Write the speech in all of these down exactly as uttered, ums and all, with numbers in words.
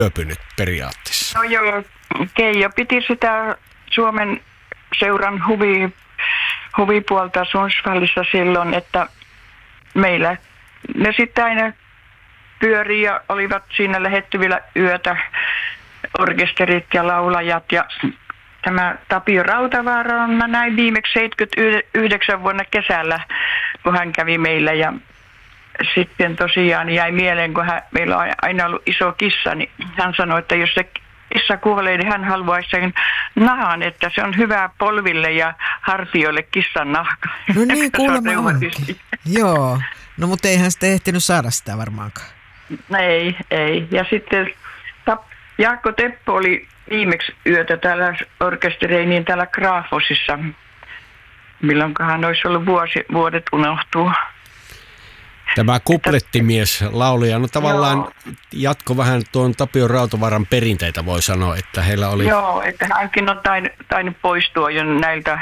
yöpynyt periaatteessa? No joo, Keijo piti sitä Suomen seuran huvi, huvipuolta Sundsvallissa silloin, että meillä ne sitten aina pyörii ja olivat siinä lähettyvillä yötä orkesterit ja laulajat. Ja tämä Tapio Rautavaara on, mä näin viimeksi seitsemänkymmentäyhdeksän vuonna kesällä, kun hän kävi meillä. Ja sitten tosiaan jäi mieleen, kun hän, meillä on aina ollut iso kissa, niin hän sanoi, että jos se kissa kuolee, niin hän haluaisi sen nahan, että se on hyvä polville ja hartioille kissan nahka. No niin, kuulemma onkin. Joo, no mutta eihän sitten ehtinyt saada sitä varmaankaan. Ei, ei. Ja sitten Jaakko Teppo oli viimeksi yötä täällä orkestereiniin täällä Graafosissa. Milloinkohan olisi ollut vuosi, vuodet unohtuu. Tämä kuplettimies laulija, no tavallaan joo. Jatko vähän tuon Tapio Rautavaaran perinteitä, voi sanoa, että heillä oli... Joo, että hänkin on tainnut, tainnut poistua jo näiltä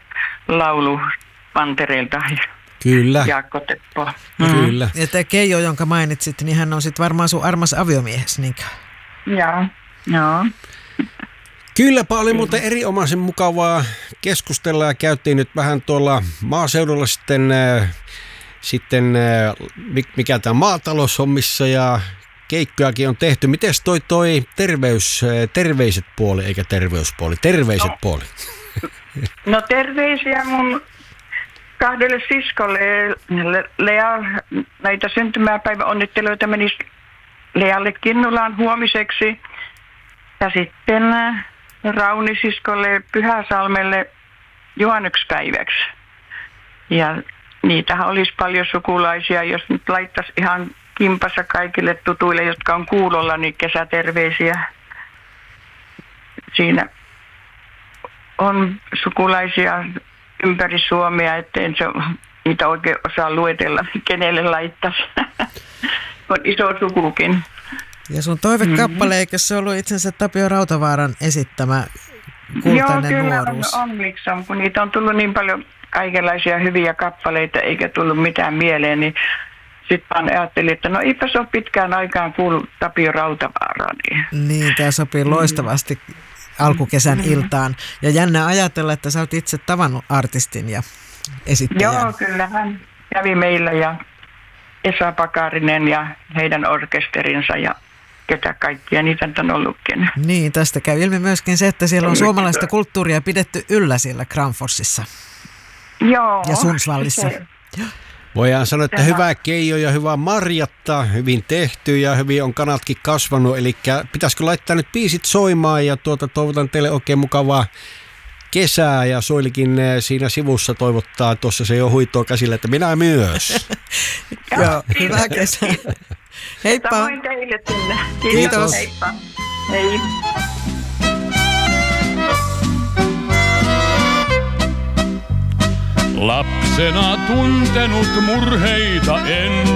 laulupantereilta. Kyllä. Jaakko Teppo. Mm. Kyllä. Ja tämä Keijo, jonka mainitsit, niin hän on sitten varmaan sun armas aviomiehesi, niinkö? Joo, joo. Kylläpä oli muuten erinomaisen mukavaa keskustella ja käytiin nyt vähän tuolla maaseudulla sitten... Äh, Sitten mikä tämä maataloushommissa ja keikkojakin on tehty. Mites toi toi terveys, terveiset puoli eikä terveyspuoli, terveiset no. puoli? No terveisiä mun kahdelle siskolle. Lea, näitä syntymäpäivän onnitteluita menisi Lealle Kinnulaan huomiseksi. Ja sitten Rauni-siskolle Pyhäsalmelle juhannukspäiväksi. Ja niitähän olisi paljon sukulaisia, jos nyt laittaisi ihan kimpassa kaikille tutuille, jotka on kuulolla, niin kesäterveisiä. Siinä on sukulaisia ympäri Suomea, ettei se niitä oikein osaa luetella, kenelle laittaisi. On iso sukukin. Ja sun toivekappale, mm-hmm. eikö se ollut itsensä Tapio Rautavaaran esittämä Kultainen Joo, kyllä nuoruus? on, onneksi on, kun niitä on tullut niin paljon kaikenlaisia hyviä kappaleita eikä tullut mitään mieleen, niin sitten vaan ajattelin, että no eipä se ole pitkään aikaan kuullut Tapio Rautavaaraan. Niin, niin tämä sopii loistavasti mm. alkukesän mm. iltaan. Ja jännä ajatella, että sä oot itse tavannut artistin ja esittäjän. Joo, kyllä hän kävi meillä ja Esa Pakarinen ja heidän orkesterinsa ja ketä kaikkia niitä on ollutkin. Niin, tästä käy ilmi myöskin se, että siellä on suomalaista kulttuuria pidetty yllä siellä Kramforsissa. Joo. Ja Sundsvallissa. Se. Voidaan sanoa, että hyvää Keijo ja hyvää Marjatta, hyvin tehty ja hyvin on kanatkin kasvanut. Eli pitäisikö laittaa nyt biisit soimaan ja tuota, toivotan teille oikein mukavaa kesää ja Soilikin siinä sivussa toivottaa, tuossa se jo huitoo käsillä, että minä myös. Joo, hyvää kesää. Heippa. Samoin teille sinne. Kiitos. Kiitos. Heippa. Hei. Lapsena tuntenut murheita en,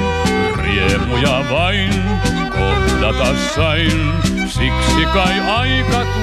riemuja vain kohdata sain, siksi kai aika